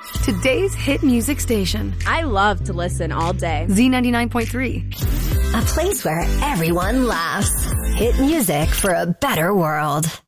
Today's hit music station. I love to listen all day. Z99.3. A place where everyone laughs. Hit music for a better world.